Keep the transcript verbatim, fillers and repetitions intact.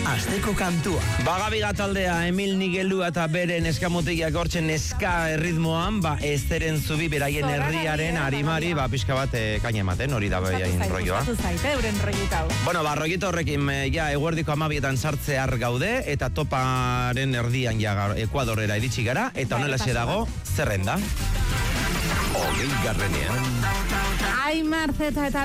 asteko kantua. Bagabiga taldea, Emil Nigelua eta bere neskamutegiak hortzen neska erritmoan, ba, Esteren Zubi beraien herriaren arimari, ba, pixka bat eh, kaina ematen, hori da beraien rolloa. Zaite, euren rollitau. Bueno, ba, rollito horrekin, eh, ja, eguerdiko amabietan sartzear gaude, eta toparen erdian ja Ekuadorera iritsi gara, eta honelaxe dago, zerrenda. Hogei garrenean. Aimar Zeta eta